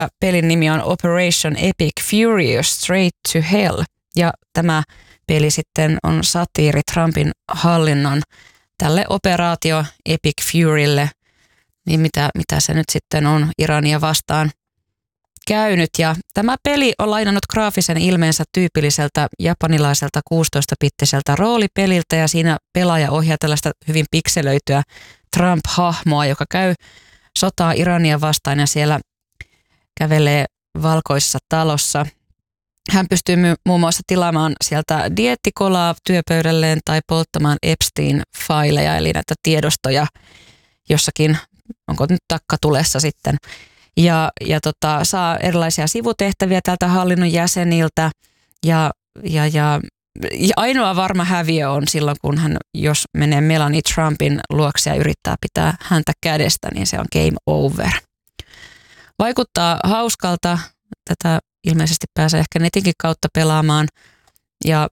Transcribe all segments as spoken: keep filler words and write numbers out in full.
pelin nimi on Operation Epic Fury Straight to Hell. Ja tämä peli sitten on satiiri Trumpin hallinnon tälle operaatio Epic Furylle, niin mitä, mitä se nyt sitten on Irania vastaan käynyt. Ja tämä peli on lainannut graafisen ilmeensä tyypilliseltä japanilaiselta kuusitoista-bittiseltä roolipeliltä, ja siinä pelaaja ohjaa tällaista hyvin pikselöityä Trump-hahmoa, joka käy sotaa Irania vastaan ja siellä kävelee valkoisessa talossa. Hän pystyy my- muun muassa tilaamaan sieltä dieettikolaa työpöydälleen tai polttamaan Epstein-faileja, eli näitä tiedostoja jossakin, onko nyt takkatulessa sitten. Ja, ja tota, saa erilaisia sivutehtäviä tältä hallinnon jäseniltä ja, ja, ja, ja ainoa varma häviö on silloin, kun hän, jos menee Melania Trumpin luokse ja yrittää pitää häntä kädestä, niin se on game over. Vaikuttaa hauskalta. Tätä ilmeisesti pääsee ehkä netinkin kautta pelaamaan. Ja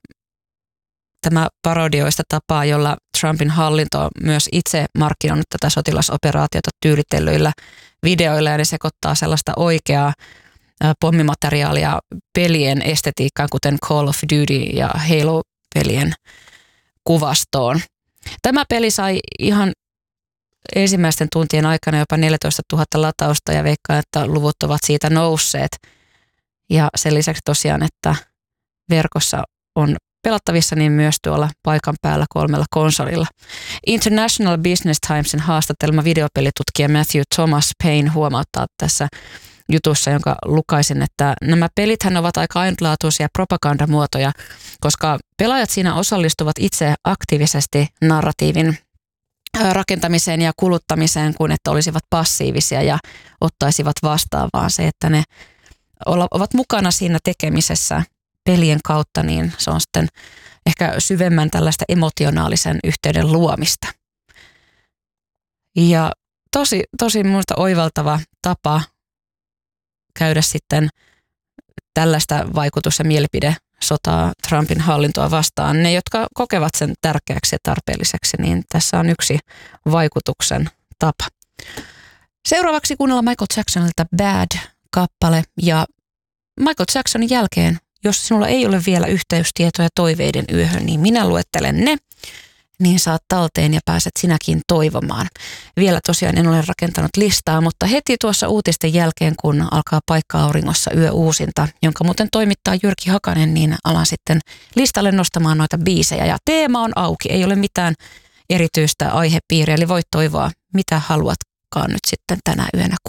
tämä parodioista tapaa, jolla Trumpin hallinto on myös itse markkinoinut tätä sotilasoperaatiota tyylitellyillä videoilla, ja ne sekoittaa sellaista oikeaa pommimateriaalia pelien estetiikkaan, kuten Call of Duty ja Halo-pelien kuvastoon. Tämä peli sai ihan ensimmäisten tuntien aikana jopa neljätoista tuhatta latausta, ja veikkaan, että luvut ovat siitä nousseet. Ja sen lisäksi tosiaan, että verkossa on pelattavissa niin myös tuolla paikan päällä kolmella konsolilla. International Business Timesin haastattelema videopelitutkija Matthew Thomas Payne huomauttaa tässä jutussa, jonka lukaisin, että nämä pelithän ovat aika ainutlaatuisia propagandamuotoja, koska pelaajat siinä osallistuvat itse aktiivisesti narratiivin rakentamiseen ja kuluttamiseen, kuin että olisivat passiivisia ja ottaisivat vastaan, vaan se, että ne ovat mukana siinä tekemisessä pelien kautta, niin se on sitten ehkä syvemmän tällaista emotionaalisen yhteyden luomista. Ja tosi, tosi minusta oivaltava tapa käydä sitten tällaista vaikutus- ja mielipidesotaa Trumpin hallintoa vastaan. Ne, jotka kokevat sen tärkeäksi ja tarpeelliseksi, niin tässä on yksi vaikutuksen tapa. Seuraavaksi kuunnellaan Michael Jacksonilta Bad-kappale, ja Michael Jacksonin jälkeen, jos sinulla ei ole vielä yhteystietoja toiveiden yöhön, niin minä luettelen ne, niin saat talteen ja pääset sinäkin toivomaan. Vielä tosiaan en ole rakentanut listaa, mutta heti tuossa uutisten jälkeen, kun alkaa Paikka auringossa yö uusinta, jonka muuten toimittaa Jyrki Hakanen, niin alan sitten listalle nostamaan noita biisejä. Ja teema on auki, ei ole mitään erityistä aihepiiriä, eli voit toivoa mitä haluatkaan nyt sitten tänä yönä